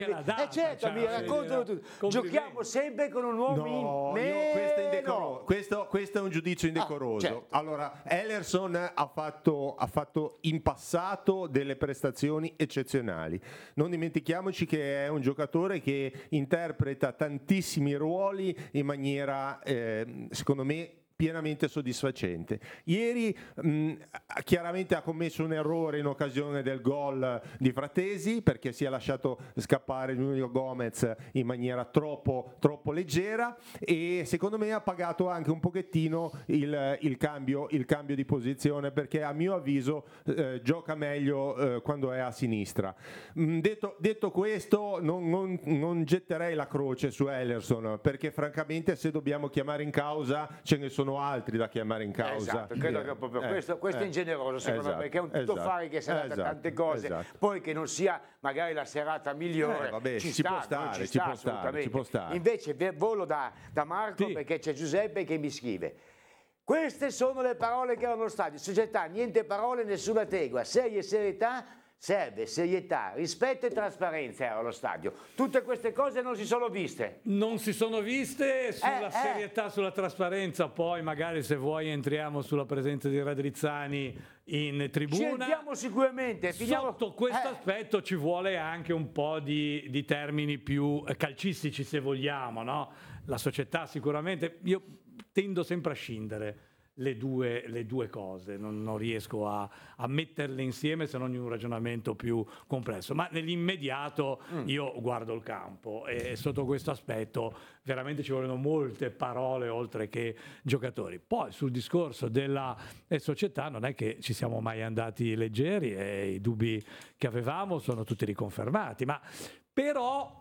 Certo, mi raccontano tutto. Giochiamo sempre con un uomo questo è un giudizio indecoroso. Certo. Allora, Ellerson ha fatto in passato delle prestazioni eccezionali. Non dimentichiamoci che è un giocatore che interpreta tantissimi ruoli in maniera, secondo me, pienamente soddisfacente. Ieri chiaramente ha commesso un errore in occasione del gol di Fratesi, perché si è lasciato scappare Junior Gomez in maniera troppo leggera, e secondo me ha pagato anche un pochettino il cambio di posizione, perché a mio avviso gioca meglio quando è a sinistra. Detto questo, non getterei la croce su Ellerson, perché francamente, se dobbiamo chiamare in causa, ce ne sono altri da chiamare in causa. Esatto, credo che proprio questo è ingeneroso, secondo me, perché è un tuttofare che si adatta a tante cose, poi che non sia magari la serata migliore, ci può stare. Invece volo da Marco, perché c'è Giuseppe che mi scrive: queste sono le parole che erano allo stadio: società, niente parole, nessuna tregua, serie serietà. Serve serietà, rispetto e trasparenza era allo stadio. Tutte queste cose non si sono viste. Non si sono viste sulla serietà, sulla trasparenza. Poi magari, se vuoi, entriamo sulla presenza di Radrizzani in tribuna. Ci entriamo sicuramente. Sotto questo aspetto ci vuole anche un po' di termini più calcistici, se vogliamo, no? La società sicuramente, io tendo sempre a scindere le due cose, non riesco a metterle insieme se non in un ragionamento più complesso, ma nell'immediato io guardo il campo e sotto questo aspetto veramente ci vogliono molte parole oltre che giocatori. Poi sul discorso della società non è che ci siamo mai andati leggeri, e i dubbi che avevamo sono tutti riconfermati, ma però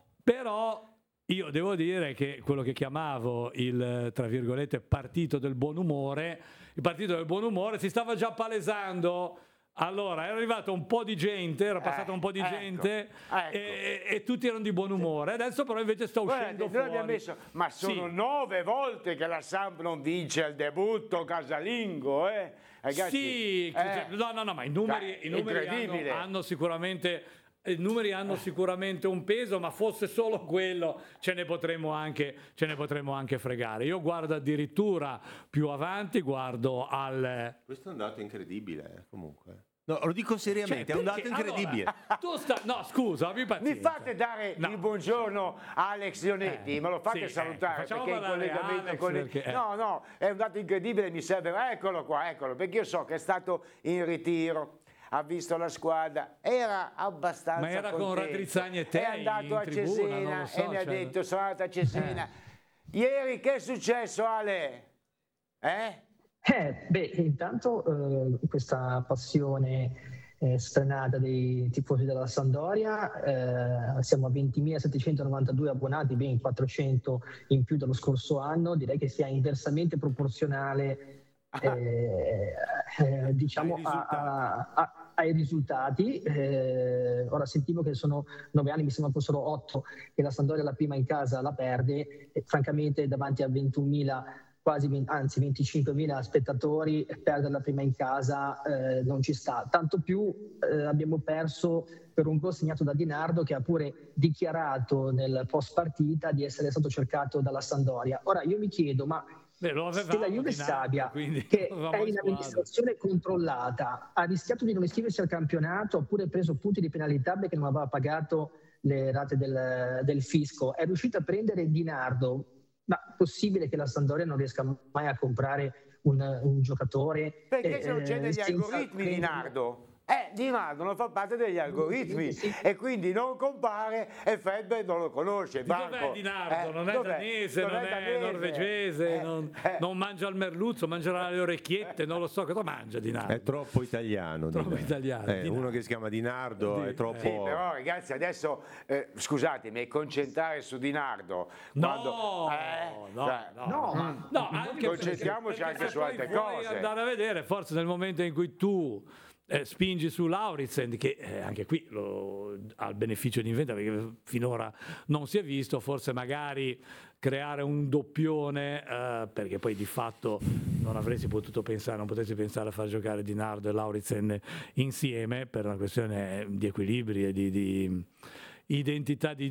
io devo dire che quello che chiamavo il, tra virgolette, partito del buon umore, il partito del buon umore si stava già palesando. Allora, era arrivato un po' di gente, era passata un po' di gente e tutti erano di buon umore. Adesso però invece sta uscendo fuori. Ma sono 9 volte che la Samp non vince al debutto casalingo, ragazzi. Sì, no, ma i numeri hanno sicuramente... I numeri hanno sicuramente un peso, ma fosse solo quello ce ne potremmo anche fregare. Io guardo addirittura più avanti, guardo al... Questo è un dato incredibile, comunque. No, lo dico seriamente, è un dato incredibile. Allora, no, scusa, abbi pazienza. Mi fate dare il buongiorno a Alex Leonetti, me lo fate salutare, perché in collegamento con No, è un dato incredibile, mi serve. Eccolo qua, perché io so che è stato in ritiro, ha visto la squadra, era abbastanza ma era contento. Con Radrizzani e te, è andato a Cesena e mi ha detto: sono andato a Cesena. Ieri che è successo, Ale? Intanto questa passione sfrenata dei tifosi della Sampdoria, siamo a 20.792 abbonati, ben 400 in più dello scorso anno, direi che sia inversamente proporzionale diciamo ai risultati. Ora sentivo che sono 9 anni, mi sembra fossero 8 che la Sampdoria la prima in casa la perde, e francamente davanti a 21.000 anzi 25.000 spettatori perdere la prima in casa non ci sta, tanto più abbiamo perso per un gol segnato da Di Nardo, che ha pure dichiarato nel post partita di essere stato cercato dalla Sampdoria. Ora io mi chiedo, ma se la Juve Stabia, che è in amministrazione controllata, ha rischiato di non iscriversi al campionato, oppure preso punti di penalità perché non aveva pagato le rate del fisco, è riuscita a prendere Di Nardo, ma è possibile che la Sampdoria non riesca mai a comprare un giocatore? Perché se non c'è degli algoritmi Di Nardo? Di Nardo non fa parte degli algoritmi, e quindi non compare, e Fedber non lo conosce. Dov'è Di Nardo? Non è danese, non è norvegese, non mangia il merluzzo, mangerà le orecchiette, non lo so cosa mangia Di Nardo. È troppo italiano. Uno che si chiama Di Nardo è troppo... Sì, però ragazzi, adesso scusatemi, concentrare su Di Nardo anche concentriamoci anche su altre cose. Andare a vedere, forse nel momento in cui tu spingi su Lauritsen, che anche qui ha il beneficio di inventa, perché finora non si è visto, forse magari creare un doppione, perché poi di fatto non potessi pensare a far giocare Di Nardo e Lauritsen insieme per una questione di equilibri e di identità di